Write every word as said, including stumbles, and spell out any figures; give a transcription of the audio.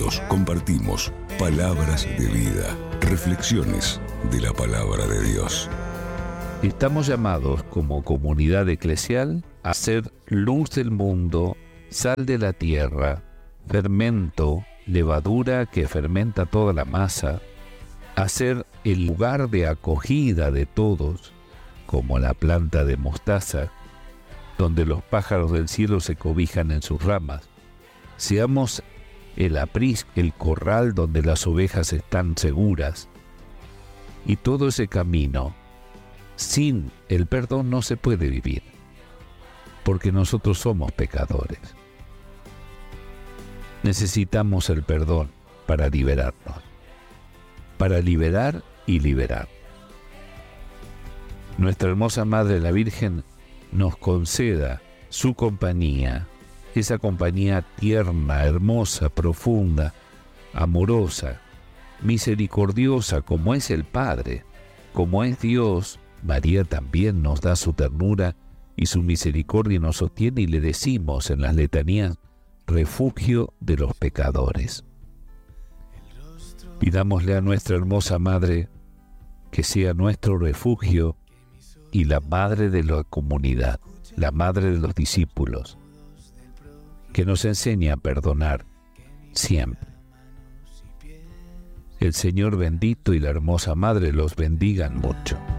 juntos compartimos palabras de vida, reflexiones de la palabra de Dios. Estamos llamados como comunidad eclesial a ser luz del mundo, sal de la tierra, fermento, levadura que fermenta toda la masa, a ser el lugar de acogida de todos, como la planta de mostaza, donde los pájaros del cielo se cobijan en sus ramas. Seamos el aprisco, el corral donde las ovejas están seguras. Y todo ese camino, sin el perdón no se puede vivir, porque nosotros somos pecadores. Necesitamos el perdón para liberarnos, para liberar y liberar. Nuestra hermosa Madre la Virgen nos conceda su compañía, esa compañía tierna, hermosa, profunda, amorosa, misericordiosa, como es el Padre, como es Dios. María también nos da su ternura y su misericordia y nos sostiene, y le decimos en las letanías: refugio de los pecadores. Pidámosle a nuestra hermosa Madre que sea nuestro refugio y la Madre de la comunidad, la Madre de los discípulos, que nos enseñe a perdonar siempre. El Señor bendito y la hermosa Madre los bendigan mucho.